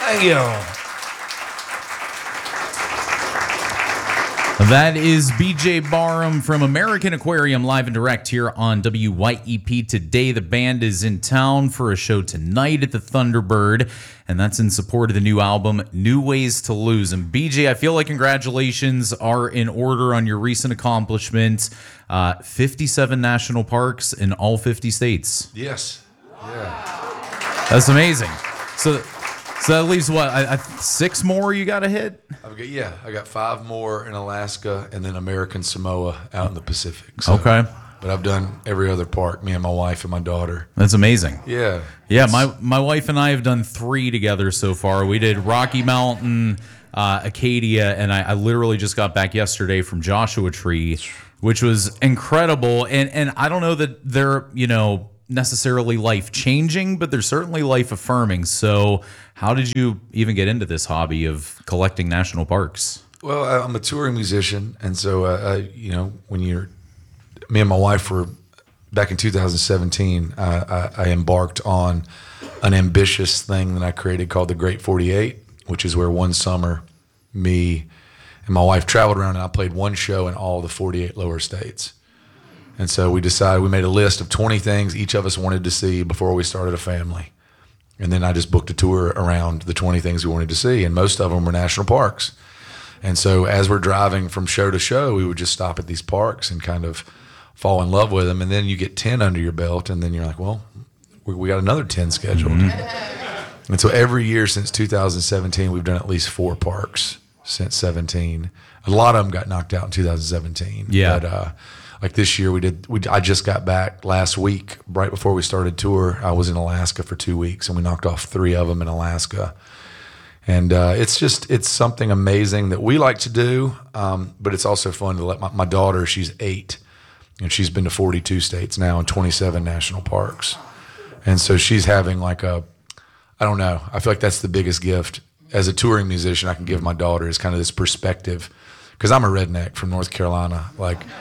Thank you. That is BJ Barham from American Aquarium live and direct here on WYEP today. The band is in town for a show tonight at the Thunderbird, and that's in support of the new album, New Ways to Lose. And BJ, I feel like congratulations are in order on your recent accomplishments. 57 national parks in all 50 states. Yes. Yeah. That's amazing. So that leaves what, 6 more you got to hit? I got 5 more in Alaska and then American Samoa out in the Pacific. So, Okay. But I've done every other park, me and my wife and my daughter. That's amazing. Yeah. Yeah, my wife and I have done 3 together so far. We did Rocky Mountain, Acadia, and I literally just got back yesterday from Joshua Tree, which was incredible. And I don't know that they're, necessarily life-changing, but they're certainly life-affirming. So how did you even get into this hobby of collecting national parks? Well, I'm a touring musician, and so, when me and my wife were, back in 2017, I embarked on an ambitious thing that I created called the Great 48, which is where one summer me and my wife traveled around and I played one show in all the 48 lower states. And so we made a list of 20 things each of us wanted to see before we started a family. And then I just booked a tour around the 20 things we wanted to see, and most of them were national parks. And so as we're driving from show to show, we would just stop at these parks and kind of fall in love with them. And then you get 10 under your belt, and then you're like, well, we got another 10 scheduled. Mm-hmm. And so every year since 2017, we've done at least 4 parks since 17. A lot of them got knocked out in 2017. Yeah. But, like this year, I just got back last week, right before we started tour. I was in Alaska for 2 weeks, and we knocked off 3 of them in Alaska. And it's something amazing that we like to do, but it's also fun to let my daughter, she's 8, and she's been to 42 states now and 27 national parks. And so she's having I don't know, I feel like that's the biggest gift. As a touring musician, I can give my daughter is kind of this perspective, because I'm a redneck from North Carolina.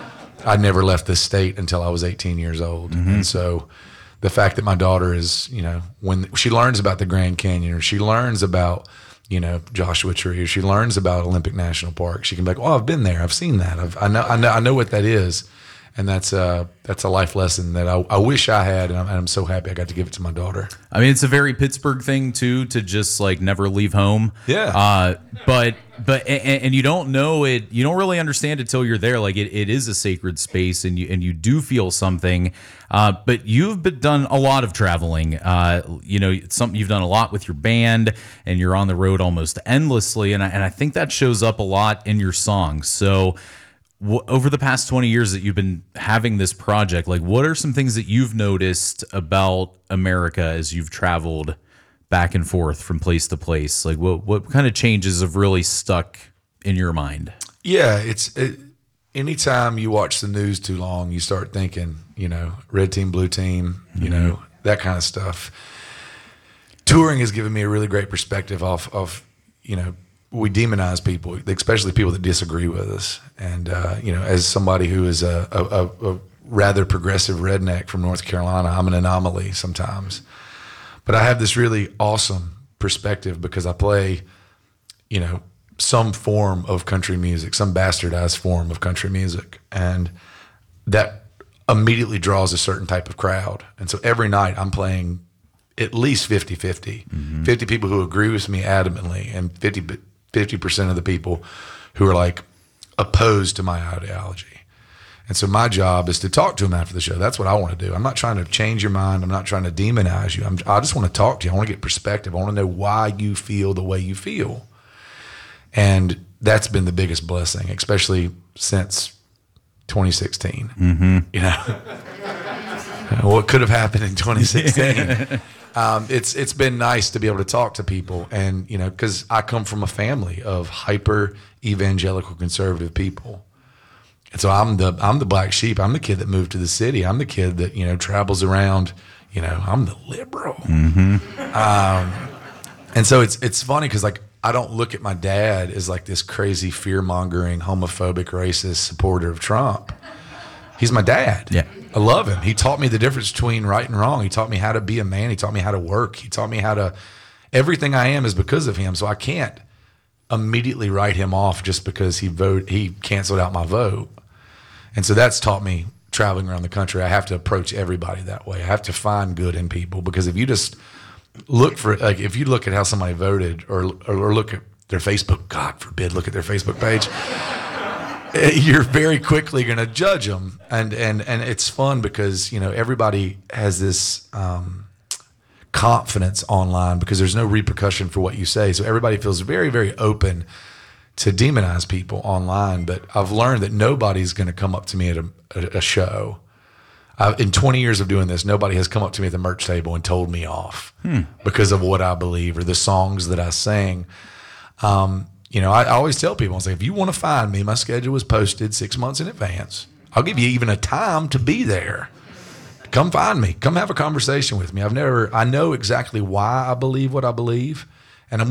I never left this state until I was 18 years old. Mm-hmm. And so the fact that my daughter is, when she learns about the Grand Canyon, or she learns about, Joshua Tree, or she learns about Olympic National Park, she can be like, oh, I've been there. I've seen that. I know what that is. And that's a life lesson that I wish I had, and I'm so happy I got to give it to my daughter. I mean, it's a very Pittsburgh thing too, to just never leave home. Yeah. But you don't know it. You don't really understand it till you're there. It is a sacred space, and you do feel something. But you've done a lot of traveling. It's something you've done a lot with your band, and you're on the road almost endlessly. And I think that shows up a lot in your songs. So, over the past 20 years that you've been having this project, what are some things that you've noticed about America as you've traveled back and forth from place to place? What kind of changes have really stuck in your mind? Yeah, anytime you watch the news too long, you start thinking, red team, blue team, Mm-hmm. That kind of stuff. Touring has given me a really great perspective of we demonize people, especially people that disagree with us. And, as somebody who is a rather progressive redneck from North Carolina, I'm an anomaly sometimes. But I have this really awesome perspective because I play, some form of country music, some bastardized form of country music. And that immediately draws a certain type of crowd. And so every night I'm playing at least 50-50, mm-hmm. 50 people who agree with me adamantly, and 50% of the people who are opposed to my ideology. And so my job is to talk to them after the show. That's what I want to do. I'm not trying to change your mind. I'm not trying to demonize you. I just want to talk to you. I want to get perspective. I want to know why you feel the way you feel. And that's been the biggest blessing, especially since 2016. Mm-hmm. What could have happened in 2016? It's been nice to be able to talk to people, and because I come from a family of hyper evangelical conservative people, and so I'm the black sheep. I'm the kid that moved to the city. I'm the kid that travels around. I'm the liberal. Mm-hmm. And so it's funny because I don't look at my dad as this crazy fear mongering, homophobic, racist supporter of Trump. He's my dad. Yeah. I love him. He taught me the difference between right and wrong. He taught me how to be a man. He taught me how to work. He taught me how to everything I am is because of him. So I can't immediately write him off just because he canceled out my vote. And so that's taught me traveling around the country. I have to approach everybody that way. I have to find good in people, because if you just look for, like, if you look at how somebody voted or look at their Facebook, God forbid, look at their Facebook page, you're very quickly going to judge them. And it's fun because, you know, everybody has this confidence online because there's no repercussion for what you say. So everybody feels very, very open to demonize people online. But I've learned that nobody's going to come up to me at a show. In 20 years of doing this, nobody has come up to me at the merch table and told me off because of what I believe or the songs that I sing. You know, I always tell people, I say, if you want to find me, my schedule is posted 6 months in advance. I'll give you even a time to be there. Come find me. Come have a conversation with me. I know exactly why I believe what I believe.